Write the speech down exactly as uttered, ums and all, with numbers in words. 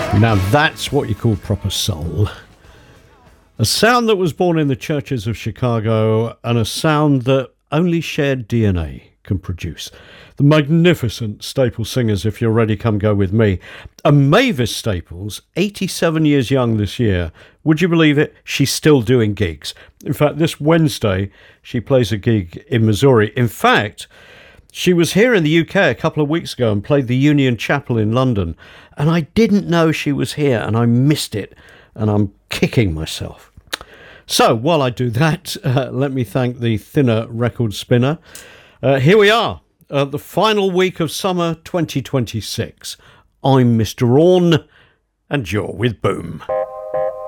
Now that's what you call proper soul. A sound that was born in the churches of Chicago, and a sound that only shared D N A can produce. The magnificent Staples Singers, If You're Ready, Come Go With Me. And Mavis Staples, eighty-seven years young this year. Would you believe it? She's still doing gigs. In fact, this Wednesday, she plays a gig in Missouri. In fact, she was here in the U K a couple of weeks ago and played the Union Chapel in London. And I didn't know she was here, and I missed it. And I'm kicking myself. So while I do that, uh, let me thank the Thinner record spinner. Uh, here we are, uh, the final week of summer twenty twenty-six. I'm Mister Orne, and you're with Boom.